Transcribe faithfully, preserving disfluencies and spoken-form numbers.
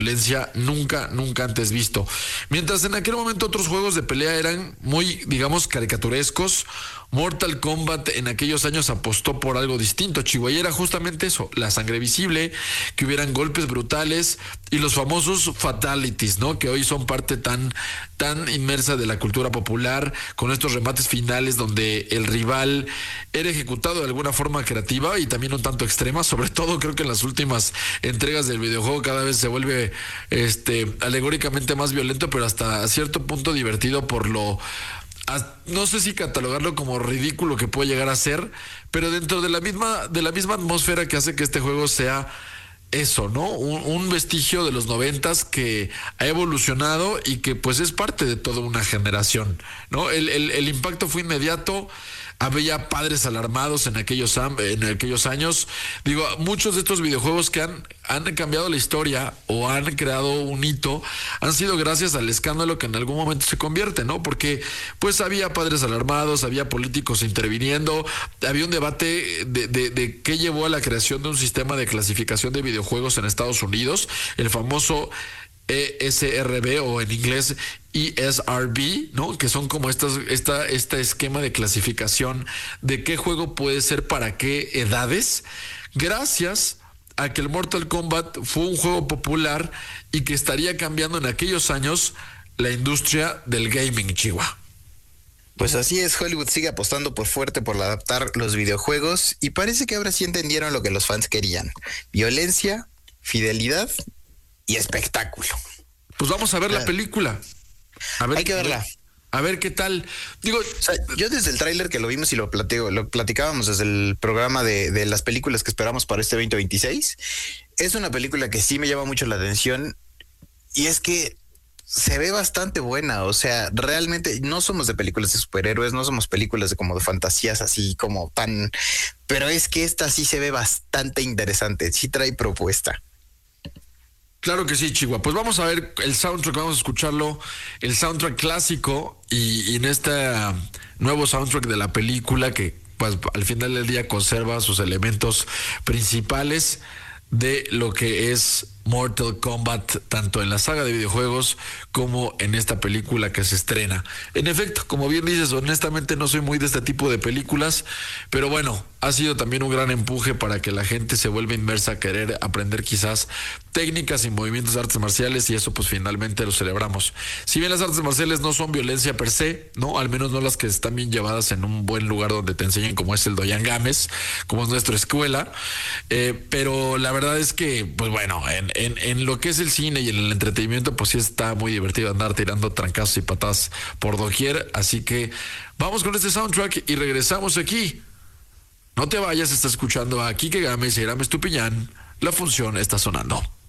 violencia nunca, nunca antes visto. Mientras en aquel momento otros juegos de pelea eran muy, digamos, caricaturescos, Mortal Kombat en aquellos años apostó por algo distinto, Chihuahua, y era justamente eso, la sangre visible, que hubieran golpes brutales y los famosos fatalities, ¿no? Que hoy son parte tan, tan inmersa de la cultura popular, con estos remates finales donde el rival era ejecutado de alguna forma creativa y también un tanto extrema. Sobre todo creo que en las últimas entregas del videojuego cada vez se vuelve este alegóricamente más violento, pero hasta cierto punto divertido por lo, no sé si catalogarlo como ridículo que puede llegar a ser, pero dentro de la misma, de la misma atmósfera que hace que este juego sea eso, ¿no? Un, un vestigio de los noventas que ha evolucionado y que pues es parte de toda una generación, ¿no? El, el, el impacto fue inmediato. Había padres alarmados en aquellos, en aquellos años. Digo, muchos de estos videojuegos que han, han cambiado la historia o han creado un hito han sido gracias al escándalo que en algún momento se convierte, ¿no? Porque pues había padres alarmados, había políticos interviniendo, había un debate de, de, de qué llevó a la creación de un sistema de clasificación de videojuegos en Estados Unidos, el famoso E S R B o en inglés E S R B, ¿no? Que son como estas, esta, este esquema de clasificación de qué juego puede ser para qué edades, gracias a que el Mortal Kombat fue un juego popular y que estaría cambiando en aquellos años la industria del gaming, Chihuahua. Pues así es, Hollywood sigue apostando por fuerte por adaptar los videojuegos y parece que ahora sí entendieron lo que los fans querían: violencia, fidelidad y espectáculo. Pues vamos a ver la película. A ver, hay que verla. A ver qué tal. Digo, o sea, yo desde el tráiler que lo vimos y lo platico, lo platicábamos desde el programa de, de las películas que esperamos para este veinte veintiséis, es una película que sí me llama mucho la atención y es que se ve bastante buena. O sea, realmente no somos de películas de superhéroes, no somos películas de como de fantasías así como tan, pero es que esta sí se ve bastante interesante, sí trae propuesta. Claro que sí, Chihuahua. Pues vamos a ver el soundtrack, vamos a escucharlo, el soundtrack clásico y, y en este nuevo soundtrack de la película que pues al final del día conserva sus elementos principales de lo que es Mortal Kombat, tanto en la saga de videojuegos como en esta película que se estrena. En efecto, como bien dices, honestamente no soy muy de este tipo de películas, pero bueno, ha sido también un gran empuje para que la gente se vuelva inmersa a querer aprender quizás técnicas y movimientos de artes marciales, y eso pues finalmente lo celebramos. Si bien las artes marciales no son violencia per se, no, al menos no las que están bien llevadas en un buen lugar donde te enseñan, como es el Doyan Games, como es nuestra escuela, eh, pero la verdad es que pues bueno, en En, en lo que es el cine y en el entretenimiento, pues sí está muy divertido andar tirando trancazos y patadas por doquier. Así que vamos con este soundtrack y regresamos aquí. No te vayas, estás escuchando a Quique Gámez y Erames Tupiñán. La función está sonando.